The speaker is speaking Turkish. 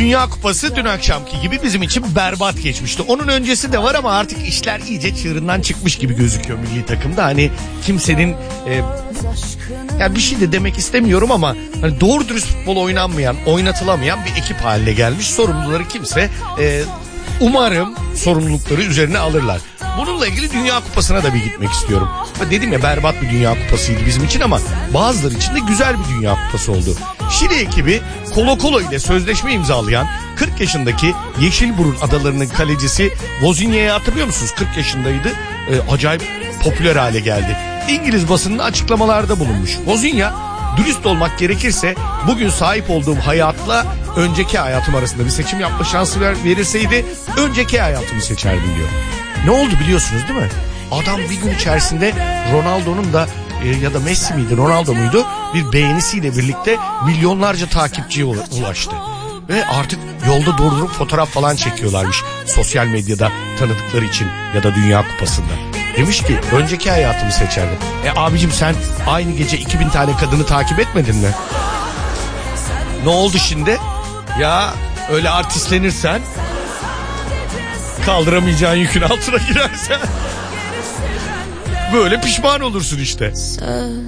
Dünya Kupası dün akşamki gibi bizim için berbat geçmişti. Onun öncesi de var ama artık işler iyice çığırından çıkmış gibi gözüküyor milli takımda. Hani kimsenin yani bir şey de demek istemiyorum ama hani doğru dürüst futbol oynatılamayan bir ekip haline gelmiş. Sorumluları kimse umarım sorumlulukları üzerine alırlar. Bununla ilgili Dünya Kupası'na da bir gitmek istiyorum. Dedim ya, berbat bir Dünya Kupası'ydı bizim için ama bazıları için de güzel bir Dünya Kupası oldu. Şili ekibi Colo Colo ile sözleşme imzalayan 40 yaşındaki Yeşilburun adalarının kalecisi Vozinha'yı hatırlıyor musunuz? 40 yaşındaydı. Acayip popüler hale geldi. İngiliz basınının açıklamalarda bulunmuş. Vozinha, dürüst olmak gerekirse bugün sahip olduğum hayatla önceki hayatım arasında bir seçim yapma şansı verirseydi önceki hayatımı seçerdim diyor. Ne oldu biliyorsunuz değil mi? Adam bir gün içerisinde Ronaldo'nun da ya da Messi miydi, Ronaldo muydu, bir beğenisiyle birlikte milyonlarca takipçiye ulaştı. Ve artık yolda durdurup fotoğraf falan çekiyorlarmış sosyal medyada tanıdıkları için ya da Dünya Kupası'nda. Demiş ki önceki hayatımı seçerdim. Abicim sen aynı gece 2000 tane kadını takip etmedin mi? Ne oldu şimdi? Ya öyle artistlenirsen, kaldıramayacağın yükün altına girersen böyle pişman olursun işte.